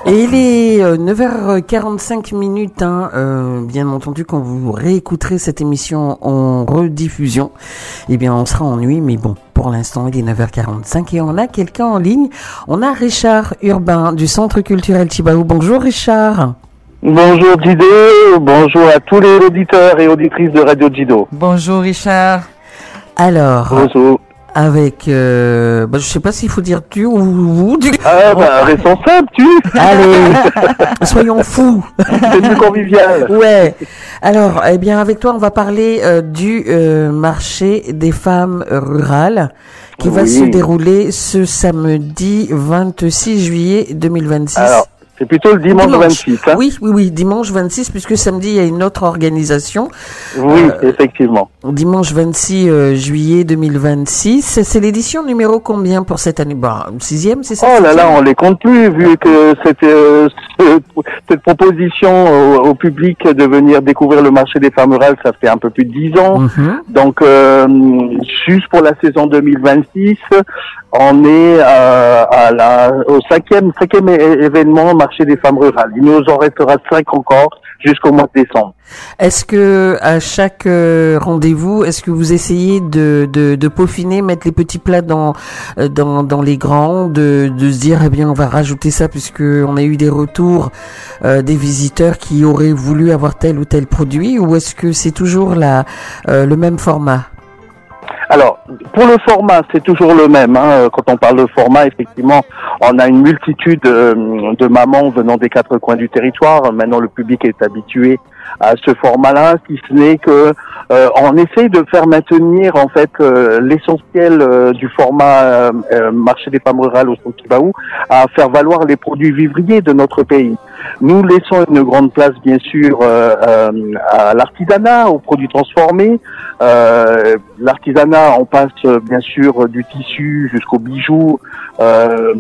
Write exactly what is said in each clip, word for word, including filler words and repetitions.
Et il est euh, neuf heures quarante-cinq minutes, hein, euh, bien entendu, quand vous réécouterez cette émission en rediffusion, eh bien, on sera en nuit, mais bon, pour l'instant, il est neuf heures quarante-cinq et on a quelqu'un en ligne. On a Richard Urbain du Centre culturel Tjibaou. Bonjour Richard. Bonjour Dido, bonjour à tous les auditeurs et auditrices de Radio Dido. Bonjour Richard. Alors, bonjour. Avec, euh, bah, je sais pas s'il faut dire tu ou vous. Du... Ah bah, responsable, tu. Allez, soyons fous. C'est plus convivial. Ouais. Alors, eh bien, avec toi, on va parler euh, du euh, marché des femmes rurales qui oui. va se dérouler ce samedi vingt-six juillet deux mille vingt-six. Alors, c'est plutôt le dimanche, dimanche. vingt-six. Hein. Oui, oui, oui, dimanche vingt-six, puisque samedi, il y a une autre organisation. Oui, euh, effectivement. Dimanche vingt-six euh, juillet deux mille vingt-six. C'est l'édition numéro combien pour cette année? Bah, sixième, c'est ça? Oh là là, on les compte plus, vu que cette, euh, cette proposition au, au public de venir découvrir le marché des femmes rurales, ça fait un peu plus de dix ans. Mm-hmm. Donc, euh, juste pour la saison deux mille vingt-six, on est euh, à la, au cinquième, cinquième é- événement marché des femmes rurales. Il nous en restera cinq encore jusqu'au mois de décembre. Est-ce que à chaque euh, rendez-vous, est-ce que vous essayez de, de, de peaufiner, mettre les petits plats dans dans, dans les grands, de, de se dire eh bien on va rajouter ça puisque on a eu des retours euh, des visiteurs qui auraient voulu avoir tel ou tel produit, ou est-ce que c'est toujours la euh, le même format? Alors, pour le format, c'est toujours le même. Hein. Quand on parle de format, effectivement, on a une multitude euh, de mamans venant des quatre coins du territoire. Maintenant, le public est habitué à ce format-là, si ce n'est que euh, on essaye de faire maintenir en fait euh, l'essentiel euh, du format euh, euh, marché des femmes rurales au Centre Tjibaou, à faire valoir les produits vivriers de notre pays. Nous laissons une grande place, bien sûr, euh, euh, à l'artisanat, aux produits transformés. Euh, l'artisanat, on passe bien sûr du tissu jusqu'aux bijoux, euh,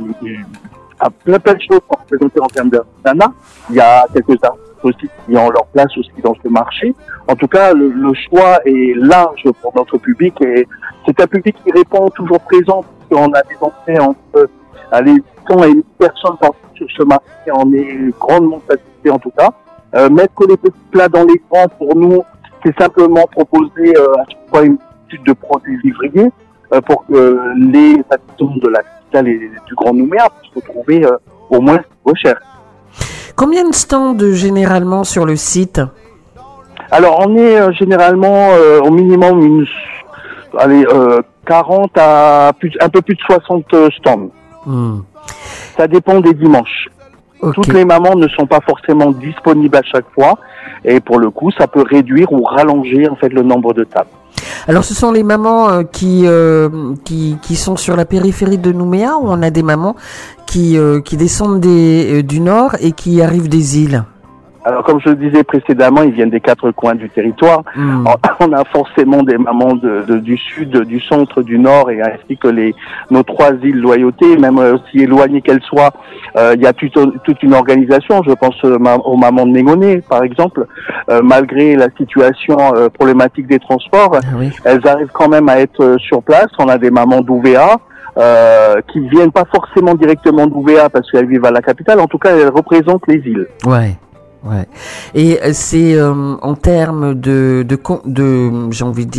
à plein plein de choses pour présenter en termes d'artisanat. Il y a quelques artistes aussi qui ont leur place aussi dans ce marché. En tout cas, le, le choix est large pour notre public et c'est un public qui répond toujours présent, parce qu'on a des entrées entre allez, cent et mille personnes par sur ce marché. On est grandement satisfait en tout cas. Euh, mettre les petits plats dans les grands, pour nous, c'est simplement proposer euh, à chaque fois une multitude de produits vivriers euh, pour que les habitants de la capitale et du Grand Nouméa puissent retrouver euh, au moins vos chers. Combien de stands généralement sur le site? Alors, on est euh, généralement euh, au minimum une, allez, euh, quarante à plus, un peu plus de soixante stands. Hmm. Ça dépend des dimanches. Okay. Toutes les mamans ne sont pas forcément disponibles à chaque fois, et pour le coup, ça peut réduire ou rallonger en fait le nombre de tables. Alors, ce sont les mamans euh, qui euh, qui qui sont sur la périphérie de Nouméa, ou on a des mamans qui euh, qui descendent des euh, du nord et qui arrivent des îles? Alors, comme je le disais précédemment, ils viennent des quatre coins du territoire. Mmh. On a forcément des mamans de, de, du sud, du centre, du nord, et ainsi que les nos trois îles Loyauté, même aussi éloignées qu'elles soient. Euh, il y a toute, toute une organisation. Je pense aux mamans de Négoné, par exemple. Euh, malgré la situation euh, problématique des transports, ah oui. elles arrivent quand même à être sur place. On a des mamans d'Ouvéa. Euh, qui viennent pas forcément directement d'Ouvéa parce qu'elles vivent à la capitale. En tout cas, elles représentent les îles. Ouais. Ouais. Et c'est euh, en termes de de, de j'ai envie de dire